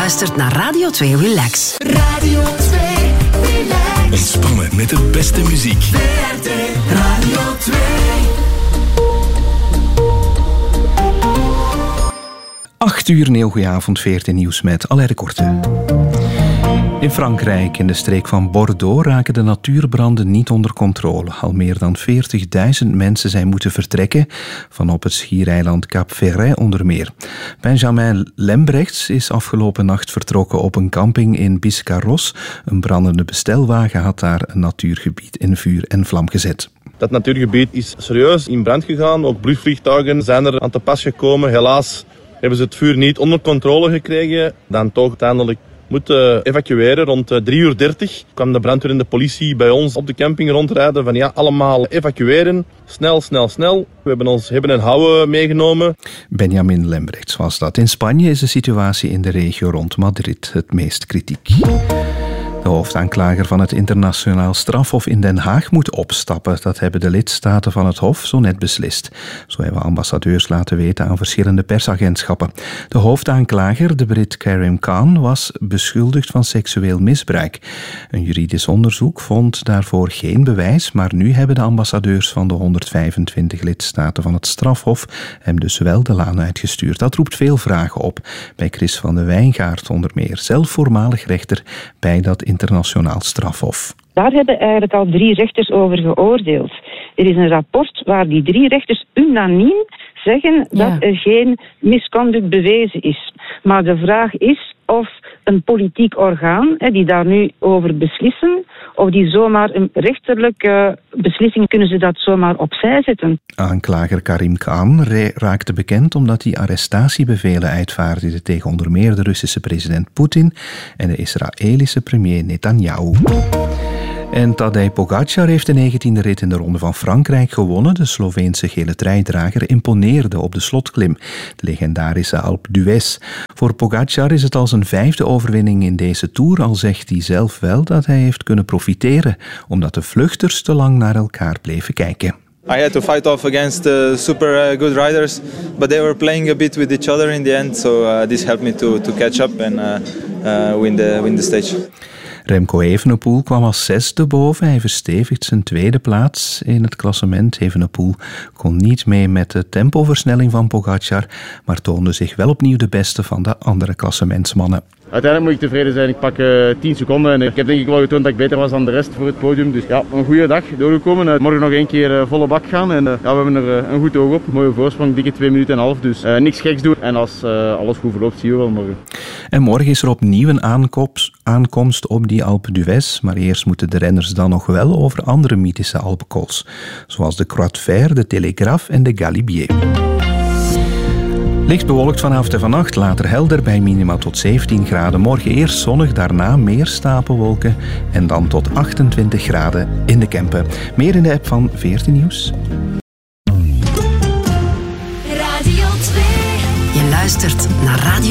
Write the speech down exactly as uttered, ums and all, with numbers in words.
luistert naar Radio twee Relax. Radio twee Relax. Ontspannen met de beste muziek. V R T Radio twee. acht uur, een heel goeie avond, V R T Nieuws met Alain Korte. In Frankrijk, in de streek van Bordeaux, raken de natuurbranden niet onder controle. Al meer dan veertigduizend mensen zijn moeten vertrekken, van op het schiereiland Cap Ferret onder meer. Benjamin Lembrechts is afgelopen nacht vertrokken op een camping in Biscarrosse. Een brandende bestelwagen had daar een natuurgebied in vuur en vlam gezet. Dat natuurgebied is serieus in brand gegaan. Ook blusvliegtuigen zijn er aan te pas gekomen. Helaas hebben ze het vuur niet onder controle gekregen. Dan toch uiteindelijk moeten evacueren. Rond drie uur dertig kwam de brandweer en de politie bij ons op de camping rondrijden. Van ja, allemaal evacueren. Snel, snel, snel. We hebben ons hebben en houden meegenomen. Benjamin Lembrechts was dat. In Spanje is de situatie in de regio rond Madrid het meest kritiek. De hoofdaanklager van het internationaal strafhof in Den Haag moet opstappen. Dat hebben de lidstaten van het hof zo net beslist. Zo hebben ambassadeurs laten weten aan verschillende persagentschappen. De hoofdaanklager, de Brit Karim Khan, was beschuldigd van seksueel misbruik. Een juridisch onderzoek vond daarvoor geen bewijs, maar nu hebben de ambassadeurs van de honderdvijfentwintig lidstaten van het strafhof hem dus wel de laan uitgestuurd. Dat roept veel vragen op. Bij Chris van de Wijngaard onder meer, zelf voormalig rechter bij dat internationaal strafhof. Daar hebben eigenlijk al drie rechters over geoordeeld. Er is een rapport waar die drie rechters unaniem zeggen ja. dat er geen misconduct bewezen is. Maar de vraag is of een politiek orgaan, die daar nu over beslissen, of die zomaar een rechterlijke beslissing, kunnen ze dat zomaar opzij zetten. Aanklager Karim Khan raakte bekend omdat hij arrestatiebevelen uitvaardigde tegen onder meer de Russische president Poetin en de Israëlische premier Netanyahu. En Tadej Pogačar heeft de negentiende rit in de Ronde van Frankrijk gewonnen. De Sloveense gele truidrager imponeerde op de slotklim, de legendarische Alpe d'Huez. Voor Pogačar is het al zijn vijfde overwinning in deze Tour, al zegt hij zelf wel dat hij heeft kunnen profiteren, omdat de vluchters te lang naar elkaar bleven kijken. I had to fight off against uh, super uh, good riders, but they were playing a bit with each other in the end, so uh, this helped me to, to catch up and uh, uh, win, the, win the stage. Remco Evenepoel kwam als zesde boven. Hij verstevigt zijn tweede plaats in het klassement. Evenepoel kon niet mee met de tempoversnelling van Pogačar, maar toonde zich wel opnieuw de beste van de andere klassementsmannen. Uiteindelijk moet ik tevreden zijn. Ik pak uh, tien seconden en ik heb denk ik wel getoond dat ik beter was dan de rest voor het podium. Dus ja, een goede dag doorgekomen. Uh, morgen nog één keer uh, volle bak gaan en uh, ja, we hebben er uh, een goed oog op. Mooie voorsprong, dikke twee minuten en een half. Dus uh, niks geks doen en als uh, alles goed verloopt zien we wel morgen. En morgen is er opnieuw een aankomst, aankomst op die Alpe d'Huez. Maar eerst moeten de renners dan nog wel over andere mythische Alpencols. Zoals de Croix de Fer, de Télégraphe en de Galibier. Licht bewolkt vanavond en vannacht, later helder bij minima tot zeventien graden. Morgen eerst zonnig, daarna meer stapelwolken en dan tot achtentwintig graden in de Kempen. Meer in de app van V R T Nieuws. Radio twee. Je luistert naar Radio